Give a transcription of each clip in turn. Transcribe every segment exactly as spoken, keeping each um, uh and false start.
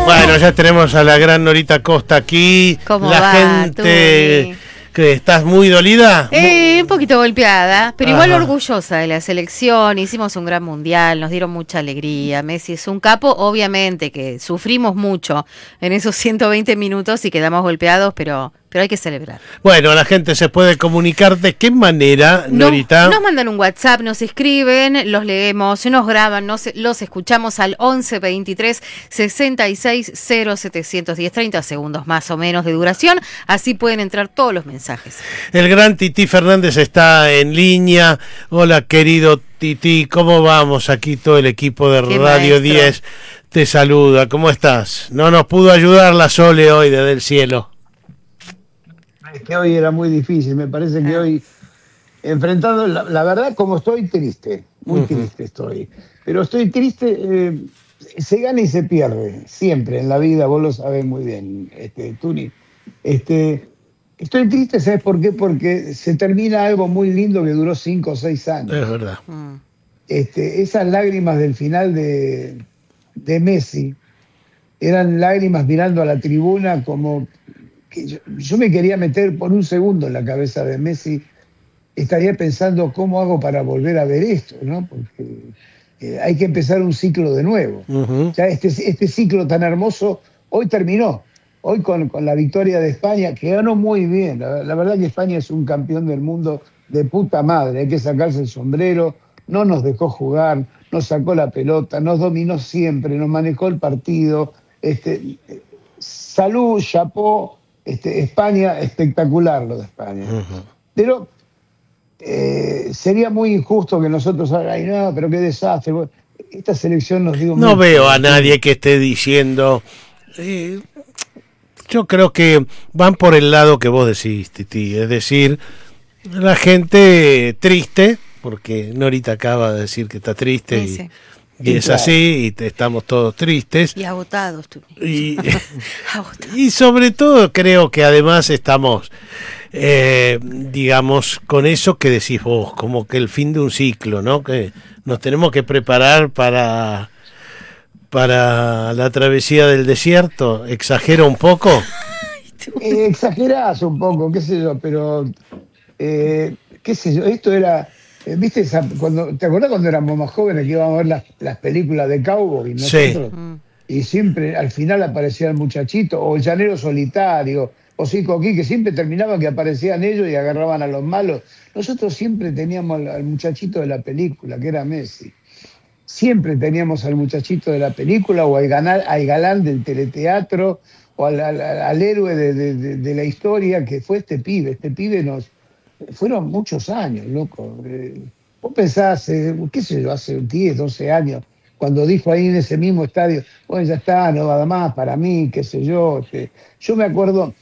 Bueno, ya tenemos a la gran Norita Costa aquí. ¿Cómo la va, gente Tuni? que estás muy dolida. Eh, un poquito golpeada, pero igual Ajá. orgullosa de la selección. Hicimos un gran mundial, nos dieron mucha alegría. Messi es un capo, obviamente que sufrimos mucho en esos ciento veinte minutos y quedamos golpeados, pero, pero hay que celebrar. Bueno, la gente se puede comunicar de qué manera, No, Norita. nos mandan un WhatsApp, nos escriben, los leemos, nos graban, nos, los escuchamos al once veintitrés sesenta y seis cero setecientos diez, treinta segundos más o menos de duración, así pueden entrar todos los mensajes. El gran Tití Fernández está en línea. Hola, querido Tití, ¿cómo vamos? Aquí todo el equipo de Qué Radio maestro. diez te saluda. ¿Cómo estás? No nos pudo ayudar la Sole hoy desde el cielo. Es que hoy era muy difícil, me parece que Ah. hoy, enfrentando, la, la verdad, como estoy triste, muy Ujú. triste estoy, pero estoy triste, eh, se gana y se pierde, siempre en la vida, vos lo sabés muy bien, este, Tuni. Este, estoy triste, ¿sabes por qué? Porque se termina algo muy lindo que duró cinco o seis años. Es verdad. Mm. Este, esas lágrimas del final de, de Messi eran lágrimas mirando a la tribuna como que yo, yo me quería meter por un segundo en la cabeza de Messi, estaría pensando cómo hago para volver a ver esto, ¿no? Porque eh, hay que empezar un ciclo de nuevo. Ujú. Ya este, este ciclo tan hermoso hoy terminó, hoy con, con la victoria de España, que ganó muy bien. La, la verdad que España es un campeón del mundo de puta madre, hay que sacarse el sombrero, no nos dejó jugar, nos sacó la pelota, nos dominó siempre, nos manejó el partido. Este, salud, chapó, este, España, espectacular lo de España. Ujú. Pero eh, sería muy injusto que nosotros hagan, ay no, pero qué desastre. Bueno, esta selección nos dio No mucho. veo a nadie que esté diciendo. eh, yo creo que van por el lado que vos decís, Titi. Es decir, la gente triste, porque Norita acaba de decir que está triste Sí, y, sí. y Sí, es claro. así, y te- estamos todos tristes. Y agotados, tú. Y, Agotados. y sobre todo creo que además estamos, eh, digamos, con eso que decís vos, como que el fin de un ciclo, ¿no? Que nos tenemos que preparar para, para la travesía del desierto. ¿Exagero un poco? Eh, exagerás un poco, qué sé yo, pero eh, qué sé yo, esto era, eh, ¿viste? Esa- cuando, ¿te acordás cuando éramos más jóvenes que íbamos a ver las, las películas de cowboy? Sí. Nosotros, Mm. y siempre al final aparecía el muchachito, o el llanero solitario, o Cico aquí, que siempre terminaba que aparecían ellos y agarraban a los malos. Nosotros siempre teníamos al, al muchachito de la película, que era Messi. Siempre teníamos al muchachito de la película o al, ganar, al galán del teleteatro o al, al- al héroe de, de- de- de la historia que fue este pibe. Este pibe nos... Fueron muchos años, loco. Eh, vos pensás, eh, qué sé yo, hace diez, doce años, cuando dijo ahí en ese mismo estadio, bueno, ya está, no va más para mí, qué sé yo. Este, yo me acuerdo,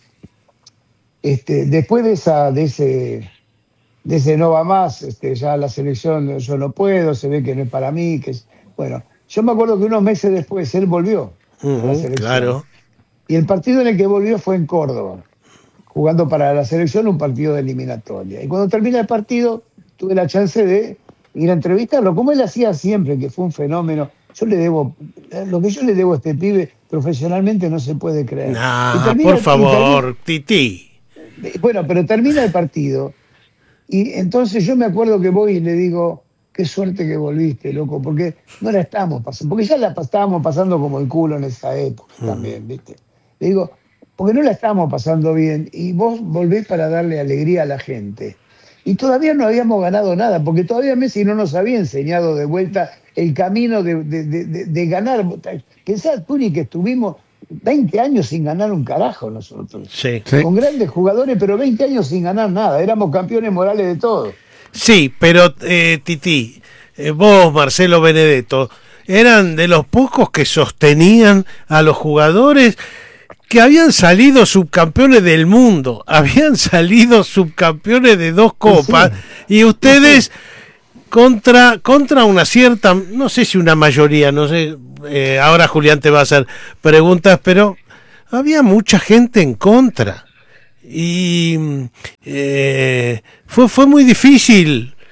este, después de, esa, de ese... de ese no va más, este, ya la selección yo no puedo, se ve que no es para mí, que es... Bueno, yo me acuerdo que unos meses después él volvió a la Ujú, selección. claro. Y el partido en el que volvió fue en Córdoba, jugando para la selección un partido de eliminatoria. Y cuando termina el partido, tuve la chance de ir a entrevistarlo, como él hacía siempre, que fue un fenómeno. Yo le debo, lo que yo le debo a este pibe profesionalmente no se puede creer. Y Nah, termina- por y favor, Titi. termina- bueno, pero termina el partido. Y entonces yo me acuerdo que voy y le digo, qué suerte que volviste, loco, porque no la estábamos pasando, porque ya la pa- estábamos pasando como el culo en esa época también, ¿viste? Le digo, porque no la estábamos pasando bien y vos volvés para darle alegría a la gente. Y todavía no habíamos ganado nada, porque todavía Messi no nos había enseñado de vuelta el camino de, de, de, de- de ganar. Pensá, Tuni, que estuvimos veinte años sin ganar un carajo nosotros. Sí. Sí. Con grandes jugadores, pero veinte años sin ganar nada. Éramos campeones morales de todo. Sí, pero eh, Titi, eh, vos, Marcelo Benedetto, eran de los pocos que sostenían a los jugadores que habían salido subcampeones del mundo, habían salido subcampeones de dos copas, y ustedes contra, contra una cierta, no sé si una mayoría, no sé, eh, ahora Julián te va a hacer preguntas, pero había mucha gente en contra. Y eh, fue, fue muy difícil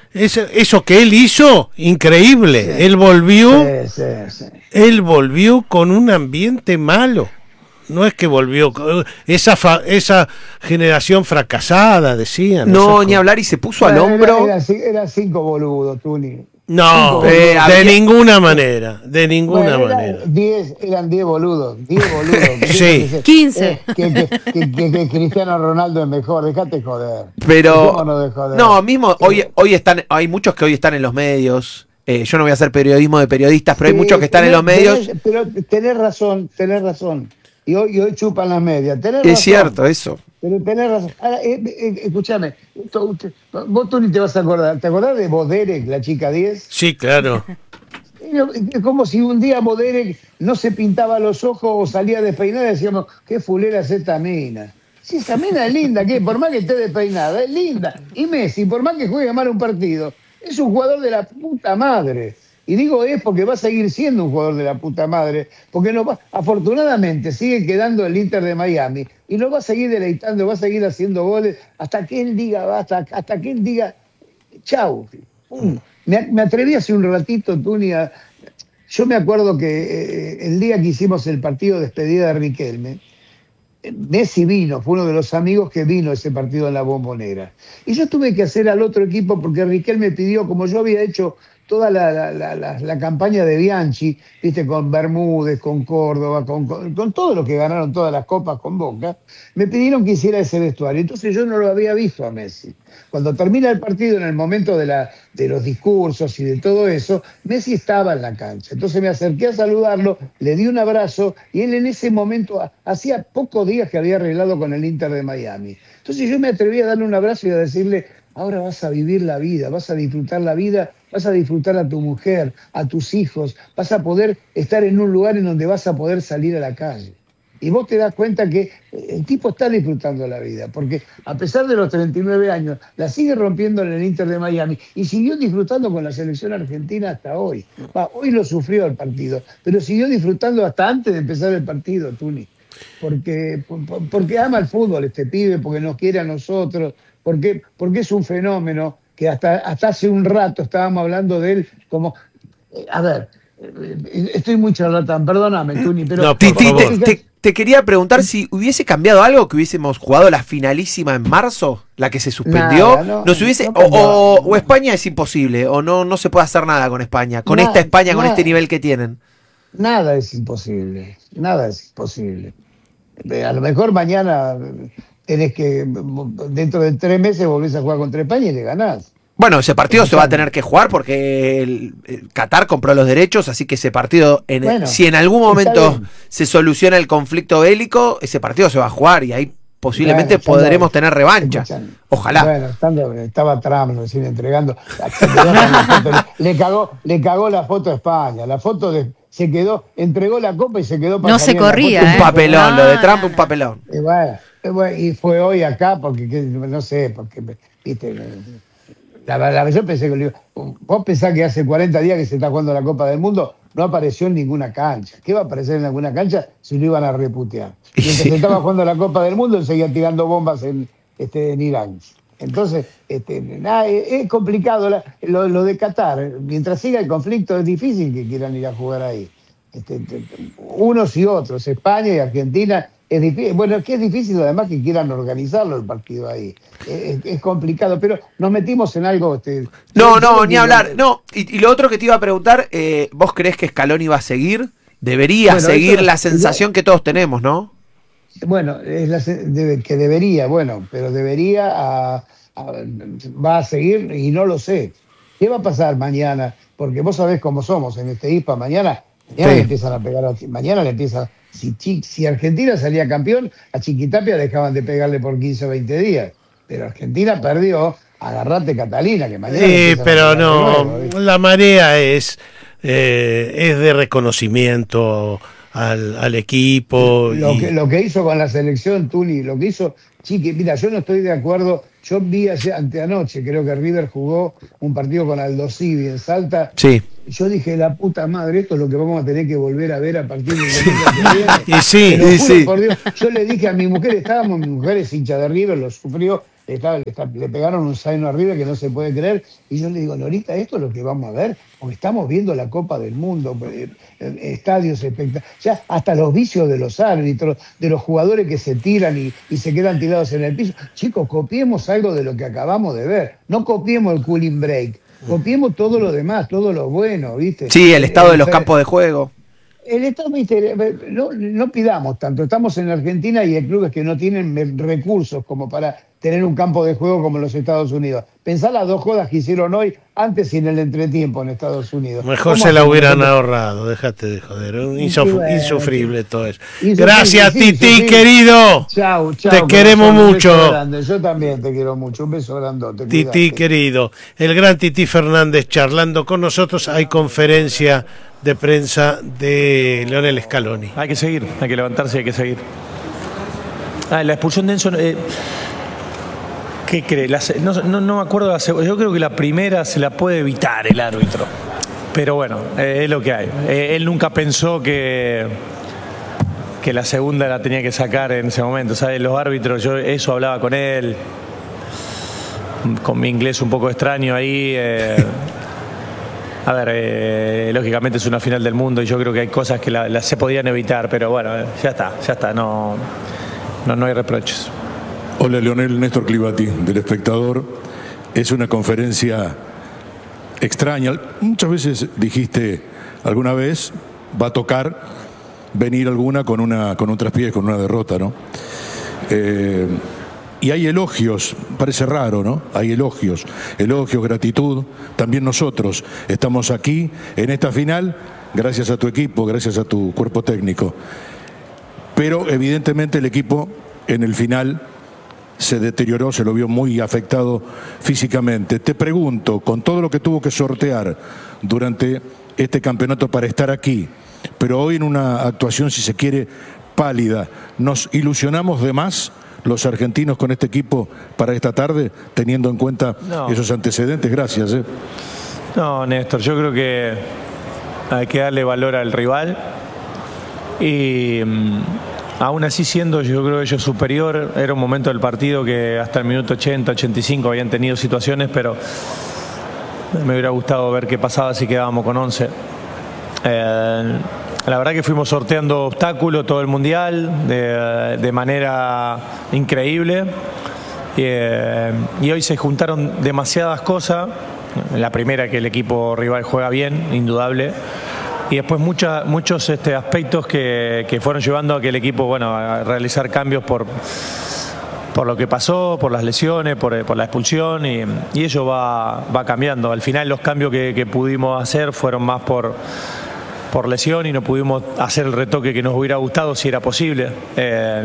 Eso, eso que él hizo, increíble. Sí. Él volvió, sí, sí, sí. él volvió con un ambiente malo. No es que volvió, esa fa, esa generación fracasada, decían. No, ni hablar, y se puso bueno, al hombro. Era, era, era cinco boludos, Tuni. No, eh, de había... ninguna manera, de ninguna bueno, manera. Diez, eran diez boludos, diez boludos. Sí. quince. Que, que, que, que, que Cristiano Ronaldo es mejor, déjate joder. Pero, no, joder? no, mismo, hoy, hoy están, hay muchos que hoy están en los medios. Eh, yo no voy a hacer periodismo de periodistas, pero sí, hay muchos que están tenés, en los medios. Tenés, pero tenés razón, tenés razón. Y hoy, y hoy chupan las medias. Tenés es razón, cierto, eso. Pero tenés razón. Ahora, eh, eh, escúchame, esto, usted, vos tú ni te vas a acordar. ¿Te acordás de Boderek, la chica diez? Sí, claro. Es como si un día Boderek no se pintaba los ojos o salía despeinada y decíamos, qué fulera es esta mina. Si esa mina es linda, ¿qué? Por más que esté despeinada, es linda. Y Messi, por más que juegue mal un partido, es un jugador de la puta madre. Y digo es porque va a seguir siendo un jugador de la puta madre, porque no va, afortunadamente sigue quedando el Inter de Miami y nos va a seguir deleitando, va a seguir haciendo goles hasta que él diga basta, hasta que él diga chau. Um, me, me atreví hace un ratito, Tuni, a, yo me acuerdo que eh, el día que hicimos el partido de despedida de Riquelme, Messi vino, fue uno de los amigos que vino a ese partido en la Bombonera. Y yo tuve que hacer al otro equipo porque Riquelme pidió, como yo había hecho toda la, la, la, la, la campaña de Bianchi, viste, con Bermúdez, con Córdoba, con, con, con todo lo que ganaron todas las copas con Boca, me pidieron que hiciera ese vestuario. Entonces yo no lo había visto a Messi. Cuando termina el partido, en el momento de, la, de los discursos y de todo eso, Messi estaba en la cancha. Entonces me acerqué a saludarlo, le di un abrazo y él en ese momento, hacía pocos días que había arreglado con el Inter de Miami. Entonces yo me atreví a darle un abrazo y a decirle, ahora vas a vivir la vida, vas a disfrutar la vida, vas a disfrutar a tu mujer, a tus hijos, vas a poder estar en un lugar en donde vas a poder salir a la calle. Y vos te das cuenta que el tipo está disfrutando la vida, porque a pesar de los treinta y nueve años, la sigue rompiendo en el Inter de Miami y siguió disfrutando con la selección argentina hasta hoy. Va, hoy lo sufrió el partido, pero siguió disfrutando hasta antes de empezar el partido, Tuni. Porque, porque ama el fútbol este pibe, porque nos quiere a nosotros, porque, porque es un fenómeno que hasta, hasta hace un rato estábamos hablando de él como... Eh, a ver, eh, estoy muy charlatán, perdóname, Tuni, pero... No, te, te, te, te quería preguntar si hubiese cambiado algo que hubiésemos jugado la finalísima en marzo, la que se suspendió, nada, no, nos hubiese... No, o, o, o España es imposible, o no, no se puede hacer nada con España, con nada, esta España, nada, con este nivel que tienen. Nada es imposible, nada es imposible. A lo mejor mañana... tenés que, dentro de tres meses volvés a jugar contra España y le ganás. Bueno, ese partido se va a tener que jugar porque el, el Qatar compró los derechos, así que ese partido, en bueno, el, si en algún momento se soluciona el conflicto bélico, ese partido se va a jugar y ahí posiblemente bueno, podremos estando, tener revancha. Escuchando. Ojalá. Bueno, estando, estaba Trump recién entregando. le, cagó, le cagó la foto a España, la foto de... Se quedó, entregó la copa y se quedó para no se corría, un ¿eh? papelón, no, lo de Trump, un papelón. Y bueno, y fue hoy acá porque, no sé, porque, viste, la verdad, yo pensé que, vos pensás que hace cuarenta días que se está jugando la Copa del Mundo, no apareció en ninguna cancha. ¿Qué va a aparecer en alguna cancha si lo iban a reputear? Mientras sí. se estaba jugando la Copa del Mundo, él seguía tirando bombas en, este, en Irán. Entonces, este, nada, es complicado la, lo, lo de Qatar. Mientras siga el conflicto es difícil que quieran ir a jugar ahí. Este, unos y otros, España y Argentina, es difícil. Bueno, es que es difícil además que quieran organizarlo el partido ahí. Es, es complicado, pero nos metimos en algo... Este, no, no, ni hablar. No, y, y lo otro que te iba a preguntar, eh, ¿vos creés que Scaloni va a seguir? Debería bueno, seguir eso, la sensación ya, que todos tenemos, ¿no? Bueno, es la, debe, que debería, bueno, pero debería, a, a, va a seguir y no lo sé. ¿Qué va a pasar mañana? Porque vos sabés cómo somos en este I P A. Mañana, mañana sí. le empiezan a pegar, a, mañana le empiezan, si, si Argentina salía campeón, a Chiquitapia dejaban de pegarle por quince o veinte días. Pero Argentina perdió, agarrate Catalina, que mañana... Sí, pero no, nuevo, la marea es, eh, es de reconocimiento... Al, al equipo. Lo, y... que, lo que hizo con la selección, Tuni, lo que hizo Chiqui, mira, yo no estoy de acuerdo, yo vi ayer, anteanoche, creo que River jugó un partido con Aldo Civi en Salta. Sí. Yo dije, la puta madre, esto es lo que vamos a tener que volver a ver a partir del domingo que viene. Y sí, Pero, y juro, sí. Por Dios, yo le dije a mi mujer, estábamos, mi mujer es hincha de River, lo sufrió, Está, está, le pegaron un zaino arriba que no se puede creer, y yo le digo, Norita, esto es lo que vamos a ver, porque estamos viendo la Copa del Mundo, eh, eh, estadios espectaculares, ya hasta los vicios de los árbitros, de los jugadores que se tiran y, y se quedan tirados en el piso. Chicos, copiemos algo de lo que acabamos de ver, no copiemos el cooling break, copiemos todo lo demás, todo lo bueno, ¿viste? Sí, el estado eh, de los campos de juego. El Estado, viste, no, no pidamos tanto. Estamos en Argentina y hay clubes que no tienen recursos como para tener un campo de juego como los Estados Unidos. Pensá las dos jodas que hicieron hoy, antes y en el entretiempo en Estados Unidos. Mejor se la hubieran ahorrado, déjate de joder. Insuf bueno, insufrible todo eso. Insufrible, Gracias, sí, Titi, sí. querido. Chau, chau. Te queremos mucho. Yo también te quiero mucho. Un beso grandote. Titi, cuidate. querido. El gran Titi Fernández charlando con nosotros. Hay conferencia de prensa de Lionel Scaloni. Hay que seguir, hay que levantarse y hay que seguir. Ah, la expulsión de Enzo... Eh, ¿Qué cree? La, no, no, no me acuerdo de la segunda. Yo creo que la primera se la puede evitar el árbitro. Pero bueno, eh, es lo que hay. Eh, él nunca pensó que, que la segunda la tenía que sacar en ese momento. ¿Sabes? Los árbitros, yo eso hablaba con él. Con mi inglés un poco extraño ahí. Eh, a ver, eh, lógicamente es una final del mundo y yo creo que hay cosas que la, la se podían evitar. Pero bueno, ya está, ya está. No, no, no hay reproches. Hola, Leonel, Néstor Clivati, del Espectador. Es una conferencia extraña. Muchas veces dijiste, alguna vez va a tocar venir alguna con una con un traspiés, con una derrota, ¿no? Eh, y hay elogios, parece raro, ¿no? Hay elogios, elogios, gratitud. También nosotros estamos aquí en esta final gracias a tu equipo, gracias a tu cuerpo técnico. Pero evidentemente el equipo en el final se deterioró, se lo vio muy afectado físicamente. Te pregunto, con todo lo que tuvo que sortear durante este campeonato para estar aquí, pero hoy en una actuación, si se quiere, pálida, ¿nos ilusionamos de más los argentinos con este equipo para esta tarde, teniendo en cuenta no. esos antecedentes? Gracias. ¿eh? No, Néstor, yo creo que hay que darle valor al rival y... Aún así, siendo yo creo ellos superior, era un momento del partido que hasta el minuto ochenta, ochenta y cinco habían tenido situaciones, pero me hubiera gustado ver qué pasaba si quedábamos con once. Eh, la verdad que fuimos sorteando obstáculos todo el Mundial de, de manera increíble y, eh, y hoy se juntaron demasiadas cosas. La primera, que el equipo rival juega bien, indudable. Y después mucha, muchos este, aspectos que, que fueron llevando a que el equipo, bueno, a realizar cambios por, por lo que pasó, por las lesiones, por, por la expulsión, y, y ello va, va cambiando. Al final los cambios que, que pudimos hacer fueron más por, por lesión y no pudimos hacer el retoque que nos hubiera gustado si era posible. Eh,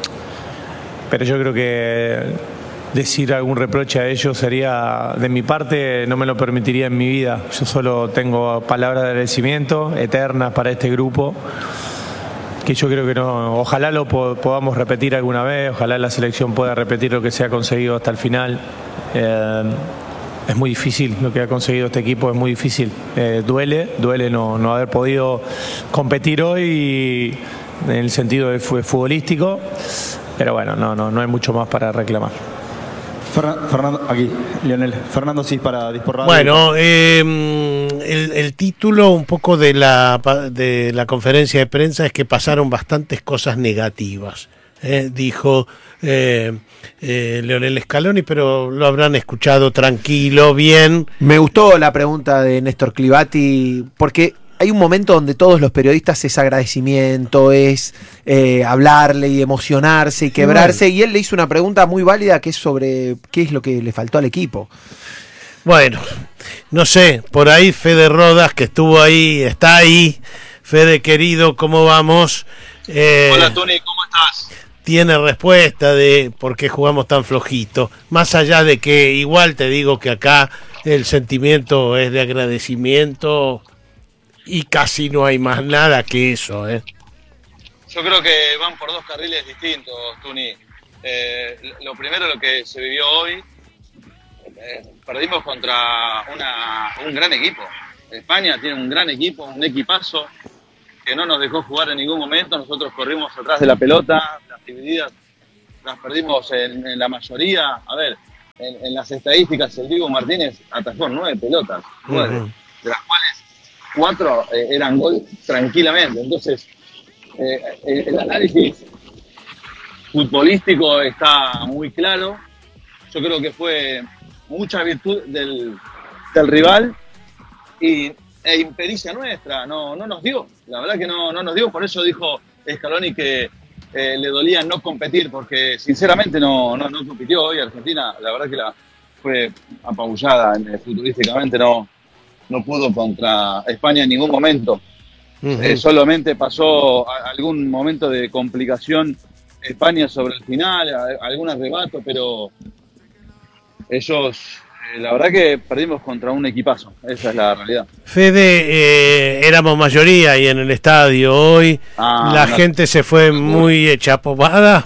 pero yo creo que decir algún reproche a ellos sería, de mi parte, no me lo permitiría en mi vida. Yo solo tengo palabras de agradecimiento eternas para este grupo, que yo creo que no, ojalá lo po podamos repetir alguna vez, ojalá la selección pueda repetir lo que se ha conseguido hasta el final. Eh, es muy difícil lo que ha conseguido este equipo, es muy difícil. Eh, duele, duele no, no haber podido competir hoy en el sentido de futbolístico, pero bueno, no, no, no hay mucho más para reclamar. Fernando, aquí, Lionel. Fernando Cis para Dispor Radio. Bueno, eh, el, el título un poco de la, de la conferencia de prensa es que pasaron bastantes cosas negativas, eh, dijo eh, eh, Lionel Scaloni, pero lo habrán escuchado tranquilo, bien. Me gustó la pregunta de Néstor Clivati, porque hay un momento donde todos los periodistas es agradecimiento, es eh, hablarle y emocionarse y quebrarse, bueno. Y él le hizo una pregunta muy válida que es sobre qué es lo que le faltó al equipo. Bueno, no sé, por ahí Fede Rodas, que estuvo ahí, está ahí. Fede, querido, ¿cómo vamos? Eh, Hola, Tony, ¿cómo estás? Tiene respuesta de por qué jugamos tan flojito. Más allá de que igual te digo que acá el sentimiento es de agradecimiento y casi no hay más nada que eso, ¿eh? Yo creo que van por dos carriles distintos, Tuni. Eh, lo primero, lo que se vivió hoy, eh, perdimos contra una, un gran equipo. España tiene un gran equipo, un equipazo, que no nos dejó jugar en ningún momento. Nosotros corrimos atrás de la pelota, las divididas las perdimos en, en la mayoría. A ver, en, en las estadísticas el Dibu Martínez atajó nueve pelotas, nueve, uh-huh. de las cuales cuatro eh, eran gol tranquilamente. Entonces, eh, el análisis futbolístico está muy claro. Yo creo que fue mucha virtud del, del rival y e impericia nuestra, no, no nos dio, la verdad que no, no nos dio, por eso dijo Scaloni que eh, le dolía no competir, porque sinceramente no, no, no compitió hoy Argentina, la verdad que la fue apabullada eh, futurísticamente, no, no pudo contra España en ningún momento, uh-huh. eh, solamente pasó a, algún momento de complicación España sobre el final, a, algún arrebato, pero ellos... La verdad que perdimos contra un equipazo, esa es la realidad. Fede, eh, éramos mayoría ahí en el estadio hoy, ah, la no, gente se fue no, muy hecha pomada.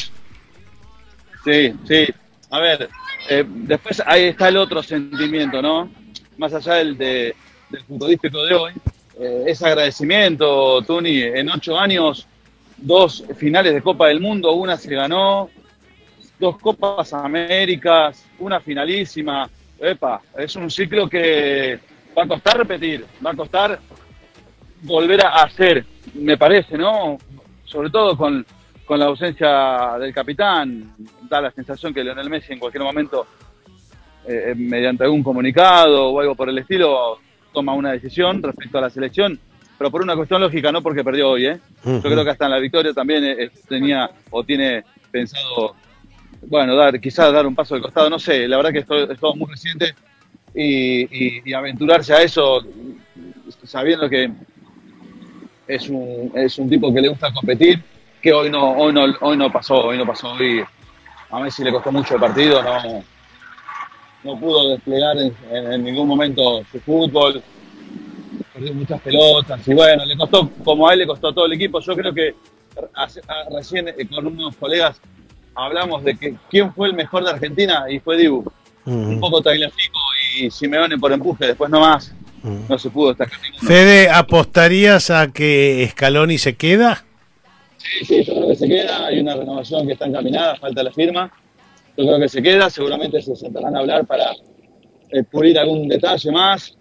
Sí, sí, a ver, eh, después ahí está el otro sentimiento, ¿no? Más allá del, de, del futbolístico de hoy, eh, es agradecimiento, Tuni, en ocho años, dos finales de Copa del Mundo, una se ganó, dos Copas Américas, una finalísima. Epa, es un ciclo que va a costar repetir, va a costar volver a hacer, me parece, ¿no? Sobre todo con, con la ausencia del capitán, da la sensación que Lionel Messi en cualquier momento, eh, mediante algún comunicado o algo por el estilo, toma una decisión respecto a la selección, pero por una cuestión lógica, no porque perdió hoy, ¿eh? Yo creo que hasta en la victoria también eh, tenía o tiene pensado... Bueno, dar, quizás dar un paso de costado, no sé, la verdad que esto es todo muy reciente y, y, y aventurarse a eso sabiendo que es un, es un tipo que le gusta competir, que hoy no, hoy no, hoy no pasó, hoy no pasó, hoy a Messi le costó mucho el partido, no, no pudo desplegar en, en, en ningún momento su fútbol, perdió muchas pelotas y bueno, le costó, como a él le costó a todo el equipo. Yo creo que hace, a, recién eh, con unos colegas hablamos de que quién fue el mejor de Argentina y fue Dibu. Uh-huh. Un poco Tagliafico y Simeone por empuje, después no más. Uh-huh. No se pudo destacar ninguno. Fede, ¿apostarías a que Scaloni se queda? Sí, sí, yo creo que se queda. Hay una renovación que está encaminada, falta la firma. Yo creo que se queda, seguramente se sentarán a hablar para eh, pulir algún detalle más,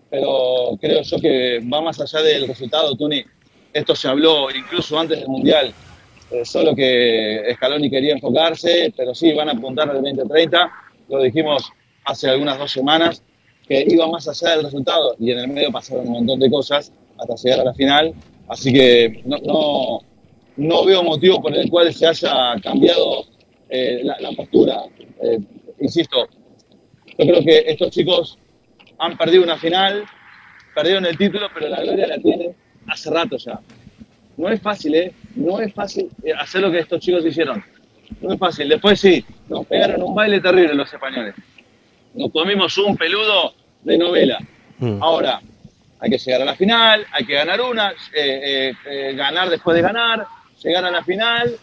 pero creo yo que va más allá del resultado, Tuni. Esto se habló incluso antes del Mundial. Eh, solo que Scaloni quería enfocarse, pero sí, van a apuntar al veinte treinta, lo dijimos hace algunas dos semanas, que iba más allá del resultado, y en el medio pasaron un montón de cosas hasta llegar a la final, así que no, no, no veo motivo por el cual se haya cambiado eh, la, la postura. Eh, insisto, yo creo que estos chicos han perdido una final, perdieron el título, pero la gloria la tienen hace rato ya. No es fácil, ¿eh? No es fácil hacer lo que estos chicos hicieron. No es fácil. Después sí, nos pegaron un baile terrible los españoles. Nos comimos un peludo de novela. Mm. Ahora, hay que llegar a la final, hay que ganar una, eh, eh, eh, ganar después de ganar, llegar a la final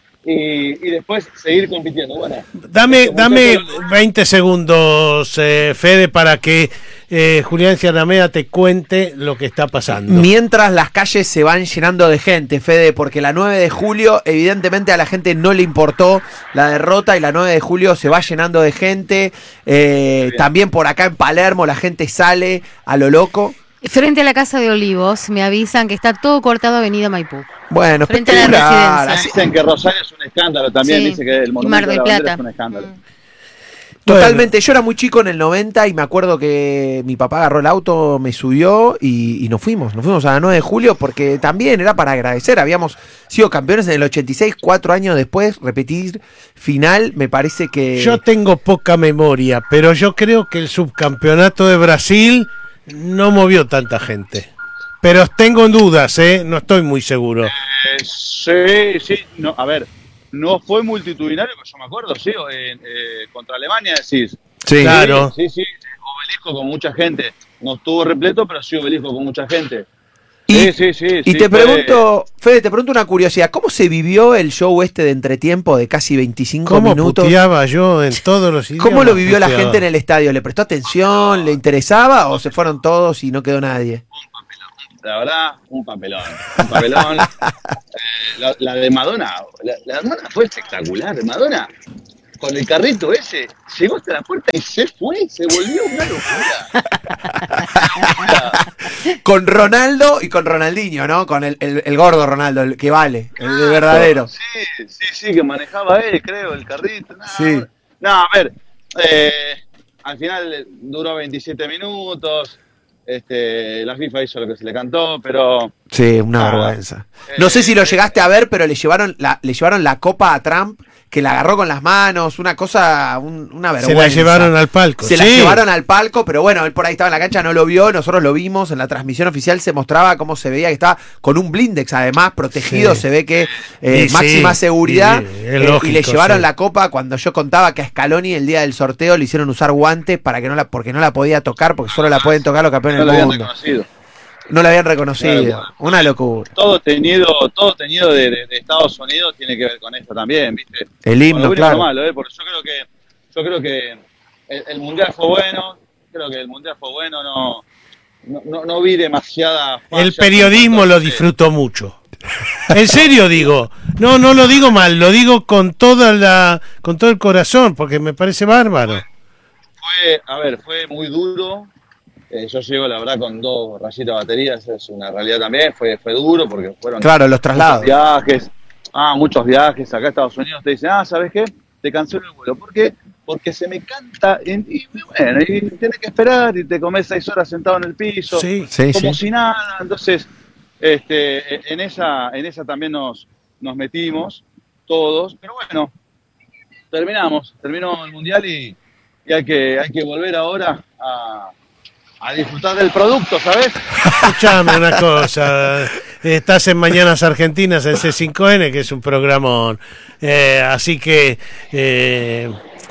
y, y después seguir compitiendo. Bueno, dame dame veinte segundos, eh, Fede, para que eh, Julián Cianamea te cuente lo que está pasando. Mientras las calles se van llenando de gente, Fede, porque la nueve de julio evidentemente a la gente no le importó la derrota y la nueve de julio se va llenando de gente. Eh, también por acá en Palermo la gente sale a lo loco. Frente a la Casa de Olivos me avisan que está todo cortado Avenida Maipú. Bueno, frente a la residencia. Dicen que Rosario es un escándalo también, sí. Dice que el monumento de la bandera es un escándalo. Mm. Totalmente, yo era muy chico en el noventa y me acuerdo que mi papá agarró el auto, me subió y, y nos fuimos, nos fuimos a la nueve de julio porque también era para agradecer, habíamos sido campeones en el ochenta y seis, cuatro años después, repetir final, me parece que... Yo tengo poca memoria, pero yo creo que el subcampeonato de Brasil no movió tanta gente. Pero tengo dudas, ¿eh? No estoy muy seguro. Eh, sí, sí, no, a ver... No fue multitudinario, pero yo me acuerdo, sí, eh, eh, contra Alemania decís. Sí, claro. Sí, sí, Obelisco con mucha gente. No estuvo repleto, pero sí Obelisco con mucha gente. Y, sí, sí, sí. Y sí, te fue... pregunto, Fede, te pregunto una curiosidad. ¿Cómo se vivió el show este de entretiempo de casi veinticinco ¿Cómo minutos? ¿Cómo puteaba yo en todos los idiomas? ¿Cómo lo vivió puteaba. La gente en el estadio? ¿Le prestó atención? ¿Le interesaba? ¿O se fueron todos y no quedó nadie? Un papelón. La verdad, un papelón. Un papelón. la, la de Madonna, la, la de Madonna fue espectacular. Madonna, con el carrito ese, llegó hasta la puerta y se fue, se volvió una locura. Con Ronaldo y con Ronaldinho, ¿no? Con el, el, el gordo Ronaldo, el que vale, el de verdadero. Sí, sí, sí, que manejaba él, creo, el carrito. No, sí. No, a ver, eh, al final duró veintisiete minutos. Este, la FIFA hizo lo que se le cantó, pero... Sí, una ah, vergüenza. No eh, sé si lo llegaste a ver, pero le llevaron la, le llevaron la copa a Trump, que la agarró con las manos, una cosa, un, una vergüenza. Se la llevaron al palco. Se sí. la llevaron al palco, pero bueno, él por ahí estaba en la cancha, no lo vio, nosotros lo vimos, en la transmisión oficial se mostraba cómo se veía que estaba con un blindex, además, protegido, sí. Se ve que eh, máxima sí, seguridad, y, eh, lógico, y le llevaron sí. la copa cuando yo contaba que a Scaloni el día del sorteo le hicieron usar guantes para que no la, porque no la podía tocar, porque solo la pueden tocar los campeones no del mundo. No la habían reconocido, una locura. Una locura. Todo teñido, todo teñido de, de, de Estados Unidos tiene que ver con esto también, ¿viste? El himno, claro. Malo, ¿eh? Porque yo creo que, yo creo que el, el mundial fue bueno, creo que el mundial fue bueno, no, no, no, no vi demasiada. El periodismo lo disfrutó mucho. En serio digo, no, no lo digo mal, lo digo con toda la, con todo el corazón, porque me parece bárbaro. Fue, fue a ver, fue muy duro. Eh, yo llego, la verdad, con dos rayitas de batería, eso es una realidad también, fue, fue duro porque fueron claro, los traslados. Muchos viajes, ah, muchos viajes acá a Estados Unidos, te dicen, ah, ¿sabes qué? Te cancelo el vuelo. ¿Por qué? Porque se me canta, y, y bueno, y tienes que esperar y te comes seis horas sentado en el piso, sí, sí, como sí. si nada, entonces, este, en esa, en esa también nos, nos metimos todos, pero bueno, terminamos, terminó el mundial y, y hay que, hay que volver ahora a a disfrutar del producto, ¿sabes? Escuchame una cosa, estás en Mañanas Argentinas en C cinco N, que es un programón, eh, así que eh,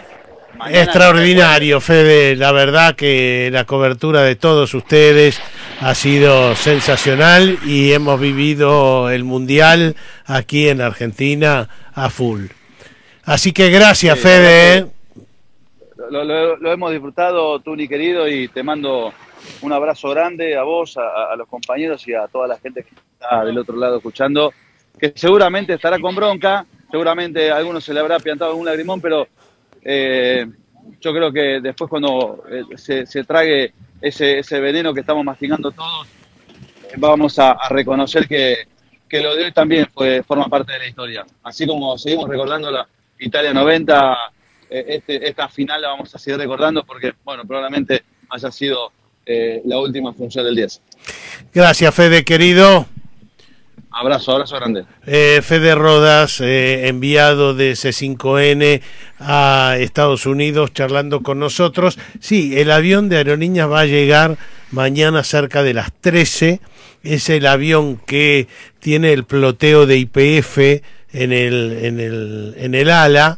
extraordinario, Fede, la verdad que la cobertura de todos ustedes ha sido sensacional y hemos vivido el Mundial aquí en Argentina a full. Así que gracias, sí, Fede. ¿eh? Lo, lo, lo hemos disfrutado, Tuni querido, y te mando un abrazo grande a vos, a, a los compañeros y a toda la gente que está del otro lado escuchando, que seguramente estará con bronca, seguramente a algunos se le habrá piantado algún lagrimón, pero eh, yo creo que después cuando eh, se, se trague ese, ese veneno que estamos masticando todos, eh, vamos a, a reconocer que, que lo de hoy también fue, forma parte de la historia. Así como seguimos recordando la Italia noventa, Este, esta final la vamos a seguir recordando porque, bueno, probablemente haya sido eh, la última función del diez. Gracias, Fede, querido. Abrazo, abrazo grande. Eh, Fede Rodas, eh, enviado de C cinco N a Estados Unidos, charlando con nosotros. Sí, el avión de Aerolíneas va a llegar mañana cerca de las trece. Es el avión que tiene el ploteo de Y P F en el, en el, en el ala.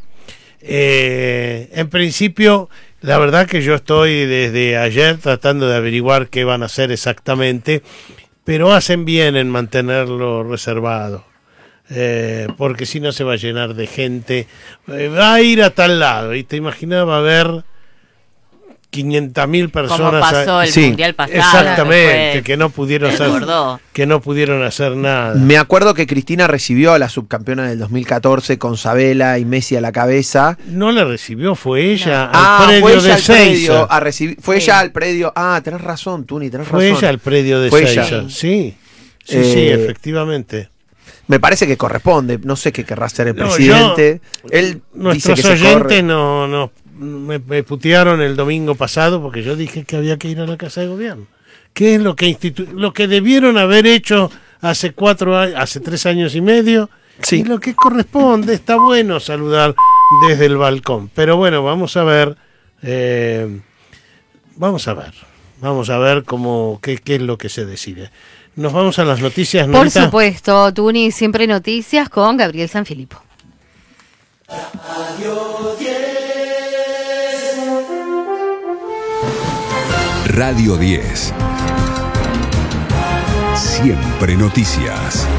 Eh, en principio, la verdad que yo estoy desde ayer tratando de averiguar qué van a hacer exactamente, pero hacen bien en mantenerlo reservado, eh, porque si no se va a llenar de gente. Eh, va a ir a tal lado, y te imaginas, va a haber quinientas mil personas. Como pasó el sí, mundial pasado. Exactamente, que no pudieron hacer, que no pudieron hacer nada. Me acuerdo que Cristina recibió a la subcampeona del dos mil catorce con Sabela y Messi a la cabeza. No la recibió, fue ella no. al ah, predio fue ella de al predio Seiza. a recibir, fue sí. ella al predio. Ah, tenés razón, Tuni, tenés fue razón. Fue ella al predio de Seiza. Sí, sí, eh, sí, efectivamente. Me parece que corresponde. No sé qué querrá hacer el no, presidente. Yo, Él nuestros dice que oyentes no, no me, me putearon el domingo pasado porque yo dije que había que ir a la Casa de Gobierno. ¿Qué es lo que institu- lo que debieron haber hecho hace cuatro años, hace tres años y medio? Sí. Y lo que corresponde, está bueno saludar desde el balcón. Pero bueno, vamos a ver, eh, vamos a ver, vamos a ver cómo qué, qué es lo que se decide. Nos vamos a las noticias, ¿no? Por supuesto, Tuni, siempre noticias con Gabriel Sanfilippo. Radio diez. Radio diez. Siempre noticias.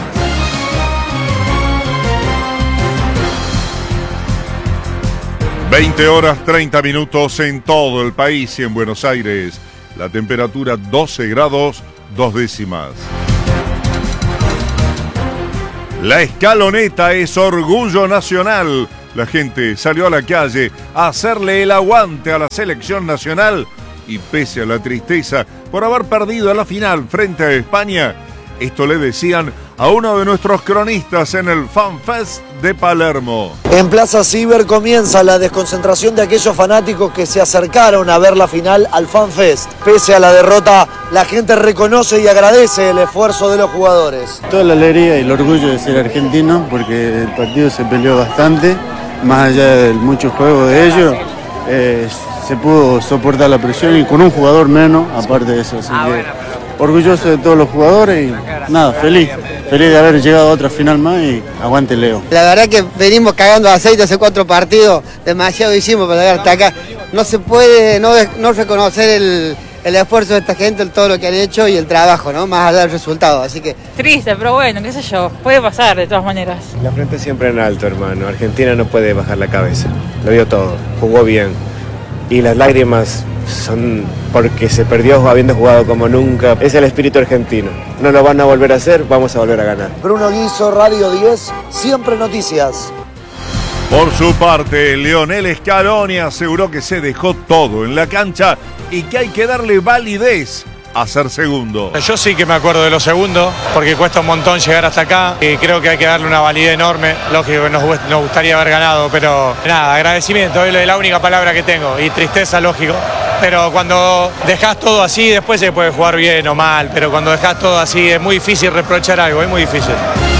veinte horas treinta minutos en todo el país y en Buenos Aires. La temperatura doce grados, dos décimas. La escaloneta es orgullo nacional. La gente salió a la calle a hacerle el aguante a la selección nacional y pese a la tristeza por haber perdido la final frente a España, esto le decían a uno de nuestros cronistas en el FanFest de Palermo. En Plaza Ciber comienza la desconcentración de aquellos fanáticos que se acercaron a ver la final al FanFest. Pese a la derrota, la gente reconoce y agradece el esfuerzo de los jugadores. Toda la alegría y el orgullo de ser argentino, porque el partido se peleó bastante, más allá del mucho juego de ellos. Eh, se pudo soportar la presión y con un jugador menos, aparte de eso. Así que orgulloso de todos los jugadores y nada, feliz. Feliz de haber llegado a otra final más y aguante Leo. La verdad que venimos cagando aceite hace cuatro partidos, demasiado hicimos para llegar hasta acá. No se puede no, no reconocer el, el esfuerzo de esta gente, el, todo lo que han hecho y el trabajo, ¿no? Más allá del resultado, así que... Triste, pero bueno, qué sé yo, puede pasar de todas maneras. La frente siempre en alto, hermano. Argentina no puede bajar la cabeza. Lo dio todo, jugó bien. Y las lágrimas son porque se perdió habiendo jugado como nunca. Es el espíritu argentino. No lo van a volver a hacer, vamos a volver a ganar. Bruno Guizo, Radio diez, siempre noticias. Por su parte, Lionel Scaloni aseguró que se dejó todo en la cancha y que hay que darle validez a ser segundo. Yo sí que me acuerdo de los segundos, porque cuesta un montón llegar hasta acá y creo que hay que darle una validez enorme. Lógico que nos, nos gustaría haber ganado, pero nada, agradecimiento es la única palabra que tengo y tristeza, lógico. Pero cuando dejás todo así, después se puede jugar bien o mal, pero cuando dejás todo así es muy difícil reprochar algo, es muy difícil.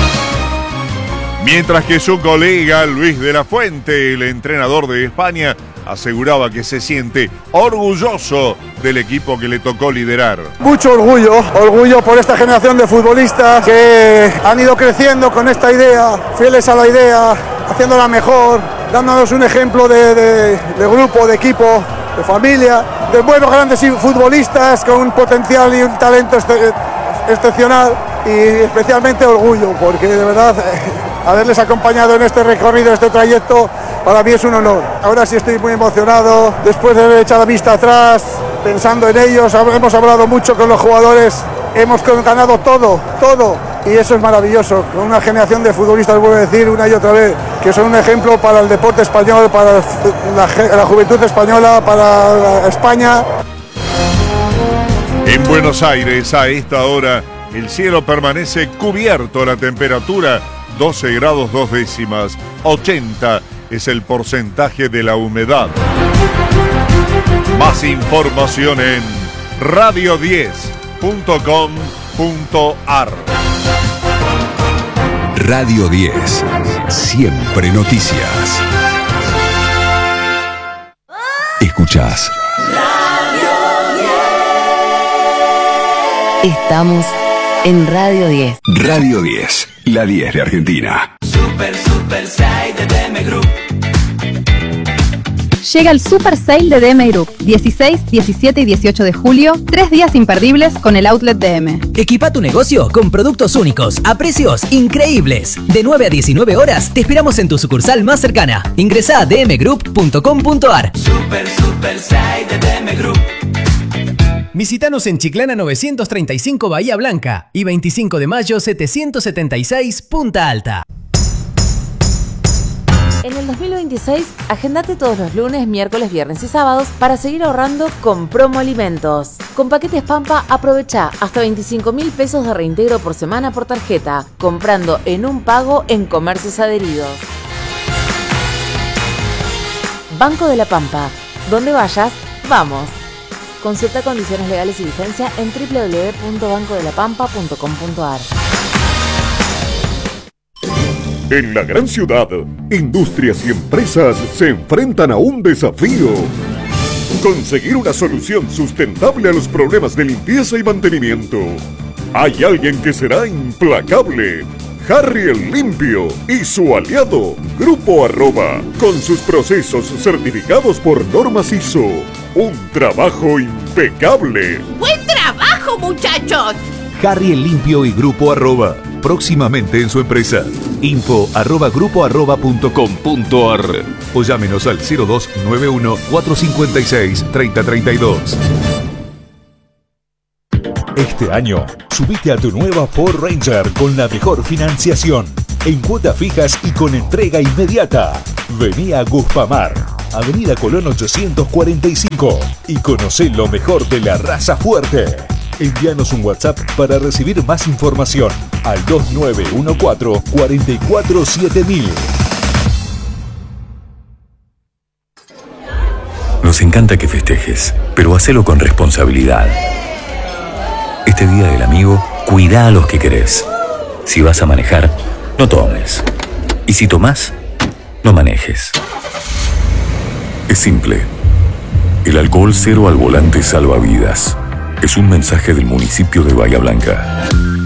Mientras que su colega Luis de la Fuente, el entrenador de España, aseguraba que se siente orgulloso del equipo que le tocó liderar. Mucho orgullo, orgullo por esta generación de futbolistas que han ido creciendo con esta idea, fieles a la idea, haciéndola mejor, dándonos un ejemplo de, de, de grupo, de equipo, de familia, de buenos grandes futbolistas con un potencial y un talento ex excepcional y especialmente orgullo porque de verdad haberles acompañado en este recorrido, en este trayecto, para mí es un honor. Ahora sí estoy muy emocionado, después de haber echado la vista atrás, pensando en ellos, hemos hablado mucho con los jugadores, hemos ganado todo, todo, y eso es maravilloso. Con una generación de futbolistas, vuelvo a decir una y otra vez, que son un ejemplo para el deporte español, para la, la juventud española, para España. En Buenos Aires, a esta hora, el cielo permanece cubierto, la temperatura doce grados dos décimas, ochenta es el porcentaje de la humedad. Más información en radio diez punto com punto ar. Radio diez, siempre noticias. Escuchás Estamos en Radio diez. Radio diez, la diez de Argentina. Super, super side de D M Group. Llega el Super Sale de D M Group, dieciséis, diecisiete y dieciocho de julio, tres días imperdibles con el Outlet D M. Equipa tu negocio con productos únicos, a precios increíbles. De nueve a diecinueve horas, te esperamos en tu sucursal más cercana. Ingresá a d m group punto com punto ar. Super, super side de D M Group. Visítanos en Chiclana novecientos treinta y cinco Bahía Blanca y veinticinco de mayo setecientos setenta y seis Punta Alta. En el dos mil veintiséis, agendate todos los lunes, miércoles, viernes y sábados para seguir ahorrando con Promo Alimentos. Con paquetes Pampa, aprovecha hasta veinticinco mil pesos de reintegro por semana por tarjeta, comprando en un pago en comercios adheridos. Banco de la Pampa. Donde vayas, vamos. Consulta condiciones legales y vigencia en doble u doble u doble u punto banco de la pampa punto com punto ar. En la gran ciudad, industrias y empresas se enfrentan a un desafío. Conseguir una solución sustentable a los problemas de limpieza y mantenimiento. Hay alguien que será implacable. Harry el Limpio y su aliado, Grupo Arroba, con sus procesos certificados por normas I S O. Un trabajo impecable. ¡Buen trabajo, muchachos! Harry el Limpio y Grupo Arroba, próximamente en su empresa. Info arroba grupo arroba punto com punto ar o llámenos al cero dos nueve uno cuatro cinco seis tres cero tres dos. Este año, subite a tu nueva Ford Ranger con la mejor financiación. en cuotas fijas y con entrega inmediata. Vení a Guspamar, Avenida Colón ochocientos cuarenta y cinco, y conocé lo mejor de la raza fuerte. Envíanos un WhatsApp para recibir más información al dos nueve uno cuatro, cuatro cuatro siete mil. Nos encanta que festejes, pero hacelo con responsabilidad. Este Día del Amigo, cuida a los que querés. Si vas a manejar, no tomes. Y si tomás, no manejes. Es simple. El alcohol cero al volante salva vidas. Es un mensaje del municipio de Bahía Blanca.